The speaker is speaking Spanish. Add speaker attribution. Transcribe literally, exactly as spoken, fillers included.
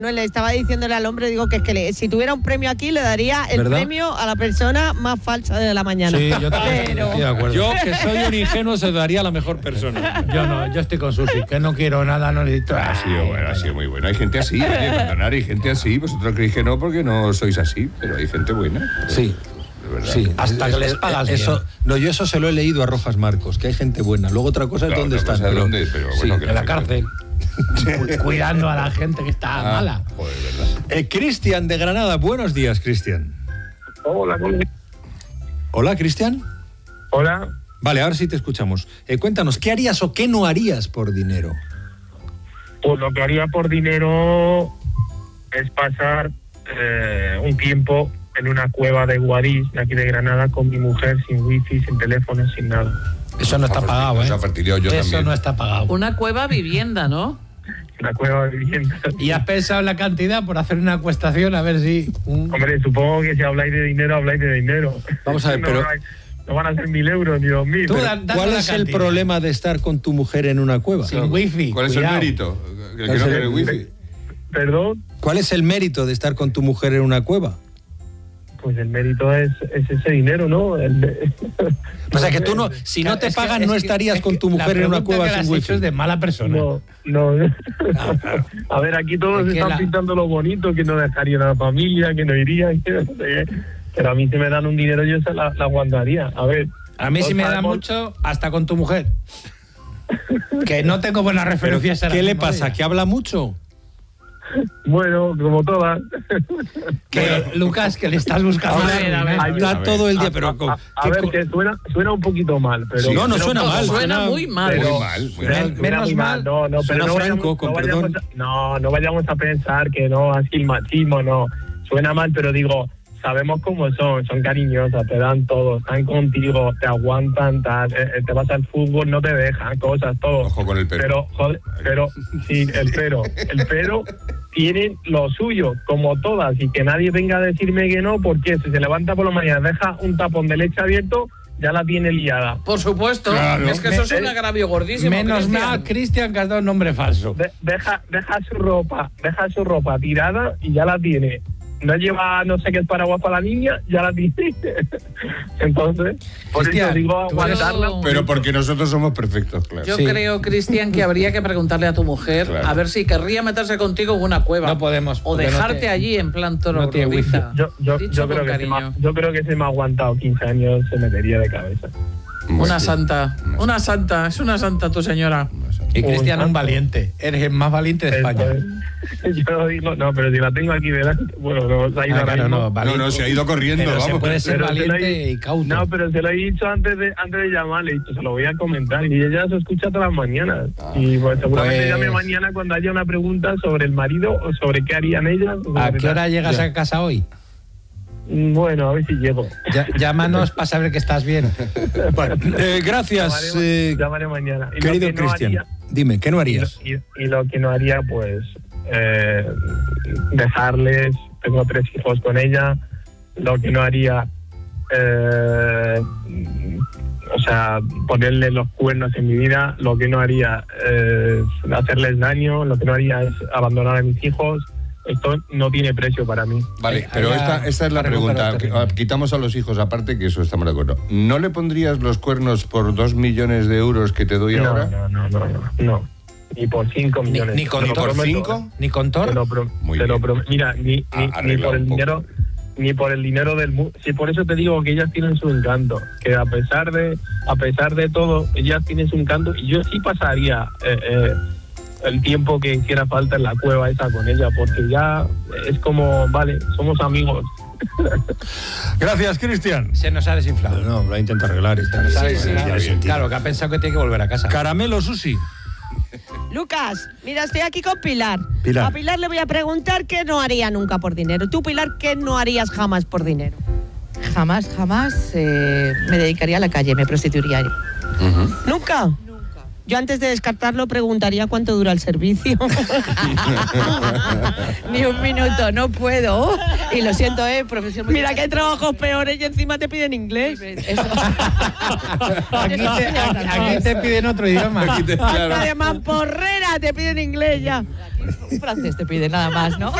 Speaker 1: No, le estaba diciéndole al hombre, digo que es que le, si tuviera un premio aquí le daría el
Speaker 2: ¿verdad?
Speaker 1: premio a la persona más falsa de la mañana.
Speaker 3: Sí, yo también
Speaker 1: Pero...
Speaker 3: estoy de acuerdo.
Speaker 2: Yo, que soy un ingenuo, se daría a la mejor persona.
Speaker 3: Yo no, yo estoy con Susi, que no quiero nada, no necesito.
Speaker 4: Ha sido bueno, ha sido muy bueno. Hay gente así, oye, perdonar, hay gente así. Vosotros creéis que no porque no sois así, pero hay gente buena.
Speaker 2: Sí.
Speaker 4: De verdad.
Speaker 2: Sí,
Speaker 3: Hasta
Speaker 2: es-
Speaker 3: que les
Speaker 2: es-
Speaker 3: pagas
Speaker 2: eso,
Speaker 3: bien.
Speaker 2: No, yo eso se lo he leído a Rojas Marcos, que hay gente buena. Luego otra cosa es
Speaker 4: Claro,
Speaker 2: dónde
Speaker 4: otra
Speaker 2: están.
Speaker 4: cosa es dónde, pero
Speaker 2: sí,
Speaker 4: bueno, que
Speaker 3: En la
Speaker 4: sí.
Speaker 3: cárcel. Cu- Cuidando a la gente que está
Speaker 4: Ah,
Speaker 3: mala.
Speaker 4: joder, verdad.
Speaker 2: Eh, Cristian de Granada, buenos días, Cristian.
Speaker 5: Hola, ¿cómo-
Speaker 2: Hola, Cristian.
Speaker 5: hola.
Speaker 2: Vale, ahora sí te escuchamos. Eh, cuéntanos, ¿qué harías o qué no harías por dinero?
Speaker 5: Pues lo que haría por dinero es pasar eh, un tiempo en una cueva de Guadix, de aquí de Granada, con mi mujer, sin wifi, sin teléfono, sin nada.
Speaker 3: Eso no está pagado,
Speaker 4: Nos
Speaker 3: ¿eh?
Speaker 4: ha fastidiado yo
Speaker 3: Eso
Speaker 4: también.
Speaker 3: no está pagado.
Speaker 6: Una cueva vivienda, ¿no?
Speaker 5: Una cueva de vivienda.
Speaker 3: ¿Y has pensado en la cantidad por hacer una acuestación? A ver si... un-
Speaker 5: Hombre, supongo que si habláis de dinero, habláis de dinero.
Speaker 2: Vamos a ver,
Speaker 5: no,
Speaker 2: pero-
Speaker 5: van a- no van a ser mil euros ni dos mil.
Speaker 3: Tú
Speaker 5: pero-
Speaker 3: da- dame
Speaker 2: ¿Cuál
Speaker 3: la
Speaker 2: es el
Speaker 3: cantidad.
Speaker 2: problema de estar con tu mujer en una cueva?
Speaker 3: Sin wifi.
Speaker 4: ¿Cuál es
Speaker 3: cuidado.
Speaker 4: el mérito? ¿Que
Speaker 2: ¿Cuál
Speaker 4: no
Speaker 2: es el-
Speaker 4: quiere wifi?
Speaker 5: Perdón,
Speaker 2: ¿Cuál es el mérito de estar con tu mujer en una cueva?
Speaker 5: pues el mérito es, es ese dinero, ¿no? El de-
Speaker 2: O sea, que tú no, si no
Speaker 3: Claro,
Speaker 2: te
Speaker 3: es que-
Speaker 2: pagan,
Speaker 3: es
Speaker 2: no
Speaker 3: que-
Speaker 2: estarías
Speaker 3: es
Speaker 2: con
Speaker 3: que
Speaker 2: tu
Speaker 3: la
Speaker 2: mujer en una
Speaker 3: pregunta
Speaker 2: cueva
Speaker 3: que le has
Speaker 2: sin
Speaker 3: hecho
Speaker 2: wifi.
Speaker 3: es de mala persona.
Speaker 5: No, no. A ver, aquí todos
Speaker 3: Es que
Speaker 5: están
Speaker 3: la-
Speaker 5: pintando lo bonito, que no dejarían a la familia, que no irían, que no sé qué. Pero a mí si me dan un dinero yo se la, la aguantaría. A ver.
Speaker 3: A mí sí
Speaker 5: todos
Speaker 3: me da
Speaker 5: sabemos-
Speaker 3: mucho hasta con tu mujer. Que no tengo buenas
Speaker 2: Pero,
Speaker 3: referencias a la
Speaker 2: ¿qué le
Speaker 3: misma de
Speaker 2: pasa?
Speaker 3: ella.
Speaker 2: ¿Que habla mucho?
Speaker 5: Bueno, como todas.
Speaker 3: Que, Lucas, que le estás buscando.
Speaker 6: A ver, a ver, a ver.
Speaker 2: Está
Speaker 4: a ver.
Speaker 2: todo el día,
Speaker 5: A,
Speaker 2: pero...
Speaker 5: a-
Speaker 2: con-
Speaker 5: a
Speaker 2: ¿qué
Speaker 5: ver,
Speaker 2: co-
Speaker 5: que suena, suena un poquito mal, pero...
Speaker 2: Sí, no, no
Speaker 5: pero-
Speaker 2: suena mal.
Speaker 6: Suena muy mal.
Speaker 5: pero-
Speaker 4: Muy mal, muy
Speaker 5: Suena-
Speaker 4: mal.
Speaker 3: Men-
Speaker 5: suena
Speaker 3: menos
Speaker 5: muy
Speaker 3: mal,
Speaker 5: No, no,
Speaker 2: suena
Speaker 5: pero no
Speaker 2: franco,
Speaker 5: vayamos,
Speaker 2: con
Speaker 5: no
Speaker 2: perdón.
Speaker 5: vayamos a, no, no vayamos a pensar que no, así el machismo, no. Suena mal, pero digo, sabemos cómo son, son cariñosas, te dan todo, están contigo, te aguantan, tal, eh, eh, te vas al fútbol, no te dejan, cosas, todo.
Speaker 4: Ojo con el pero.
Speaker 5: Pero, joder, pero, sí, el pero, el pero tienen lo suyo, como todas, y que nadie venga a decirme que no, porque si se levanta por la mañana, deja un tapón de leche abierto, ya la tiene liada.
Speaker 6: Por supuesto.
Speaker 4: Claro.
Speaker 6: Es que eso es
Speaker 5: Me-
Speaker 6: un agravio gordísimo.
Speaker 3: Menos
Speaker 6: Cristian.
Speaker 3: mal, Cristian, que has dado un nombre falso.
Speaker 5: De- deja, deja su ropa, deja su ropa tirada y ya la tiene. No lleva no sé qué paraguas para la niña, ya la tiene. Entonces, por
Speaker 3: Cristian,
Speaker 5: eso digo
Speaker 3: tú eres-
Speaker 5: aguantarla.
Speaker 4: Pero porque nosotros somos perfectos, claro.
Speaker 6: Yo
Speaker 3: Sí.
Speaker 6: creo, Cristian, que habría que preguntarle a tu mujer
Speaker 4: Claro.
Speaker 6: a ver si querría meterse contigo en una cueva.
Speaker 3: No podemos,
Speaker 6: O
Speaker 3: porque no
Speaker 6: dejarte
Speaker 3: te-
Speaker 6: allí en plan toro
Speaker 3: no tiene wifi.
Speaker 6: rodiza.
Speaker 5: Yo, yo,
Speaker 6: Dicho
Speaker 5: yo,
Speaker 6: con
Speaker 5: creo que se me,
Speaker 6: cariño.
Speaker 5: ha- yo creo que se me ha aguantado quince años, se metería de cabeza.
Speaker 4: Muy
Speaker 6: Una
Speaker 4: bien.
Speaker 6: santa. Una santa. Es una santa tu señora.
Speaker 3: Y Cristian,
Speaker 5: Un
Speaker 3: un valiente. Eres el más valiente de España.
Speaker 5: Yo digo, no, pero si la tengo aquí delante, bueno, no, se ha ido
Speaker 3: Ah,
Speaker 5: ahora
Speaker 3: claro,
Speaker 5: mismo.
Speaker 3: no,
Speaker 4: No,
Speaker 3: valiente.
Speaker 4: no, se ha ido corriendo,
Speaker 3: Pero se
Speaker 4: vamos.
Speaker 3: puede ser
Speaker 5: Pero se lo
Speaker 3: valiente
Speaker 5: he-
Speaker 3: y cauto.
Speaker 5: No, pero se lo he dicho antes de antes de llamar, le he dicho, se lo voy a comentar. Y ella se escucha todas las mañanas. y pues, seguramente
Speaker 3: Pues-
Speaker 5: llame mañana cuando haya una pregunta sobre el marido o sobre qué harían ellas.
Speaker 3: ¿A
Speaker 5: sobre
Speaker 3: qué hora
Speaker 5: la-
Speaker 3: llegas a casa hoy?
Speaker 5: Bueno, a ver si llego.
Speaker 3: Ya- llámanos para saber que estás bien.
Speaker 2: Bueno, eh, gracias,
Speaker 5: Llamaré,
Speaker 2: eh,
Speaker 5: llamaré mañana. Y lo
Speaker 2: querido
Speaker 5: que no
Speaker 2: Cristian.
Speaker 5: haría-
Speaker 2: Dime, ¿qué no
Speaker 5: y, lo,
Speaker 2: harías?
Speaker 5: y- y lo que no haría, pues, eh, dejarles. Tengo tres hijos con ella. Lo que no haría, eh, o sea, ponerle los cuernos en mi vida. Lo que no haría es hacerles daño. Lo que no haría es abandonar a mis hijos. Esto no tiene precio para mí.
Speaker 4: Vale,
Speaker 3: Ahí-
Speaker 4: pero
Speaker 3: ahí
Speaker 4: esta,
Speaker 3: la-
Speaker 4: esta es la
Speaker 3: la
Speaker 4: pregunta.
Speaker 3: recuperaste.
Speaker 4: Que- Quitamos a los hijos aparte, que eso estamos de acuerdo. ¿No le pondrías los cuernos por dos millones de euros que te doy
Speaker 5: No,
Speaker 4: ahora?
Speaker 5: no, no, no, no, no. Ni por cinco
Speaker 3: Ni-
Speaker 5: millones.
Speaker 3: ni con
Speaker 5: Te lo
Speaker 3: ¿Por
Speaker 5: prometo,
Speaker 4: cinco?
Speaker 5: ¿eh?
Speaker 3: ¿Ni con
Speaker 5: Te
Speaker 3: Thor?
Speaker 5: lo, pro-
Speaker 4: Muy
Speaker 5: te lo
Speaker 4: bien.
Speaker 5: pro- mira, ni, ni,
Speaker 4: Ah,
Speaker 5: ni
Speaker 4: arregla
Speaker 5: por el
Speaker 4: un poco.
Speaker 5: dinero, ni por el dinero del mundo. Sí, por eso te digo que ellas tienen su encanto, que a pesar de, a pesar de todo, ellas tienen su encanto y yo sí pasaría eh, eh, el tiempo que hiciera falta en la cueva esa con ella, porque ya es como, vale, somos amigos.
Speaker 2: Gracias, Cristian.
Speaker 3: Se nos ha desinflado.
Speaker 2: No, lo ha intentado arreglar. Está
Speaker 3: Sí,
Speaker 2: bien.
Speaker 3: sí.
Speaker 2: Tiene sentido.
Speaker 3: Claro, que ha pensado que tiene que volver a casa.
Speaker 2: Caramelo, Susi.
Speaker 1: Lucas, mira, estoy aquí con Pilar.
Speaker 2: Pilar.
Speaker 1: A Pilar le voy a preguntar qué no haría nunca por dinero. Tú, Pilar, ¿qué no harías jamás por dinero?
Speaker 7: Jamás, jamás eh, me dedicaría a la calle, me prostituiría.
Speaker 4: Ujú.
Speaker 1: ¿Nunca? Nunca. Yo antes de descartarlo preguntaría cuánto dura el servicio.
Speaker 7: Ni un minuto, no puedo. Y lo siento, eh, profesión muy-
Speaker 1: Mira que hay trabajos peores y encima te piden inglés.
Speaker 7: Eso.
Speaker 3: Aquí te, aquí- aquí te piden otro idioma.
Speaker 4: Aquí te-
Speaker 1: Hasta
Speaker 4: claro.
Speaker 1: de mamporrera te piden inglés ya.
Speaker 7: Un francés te pide nada más, ¿no?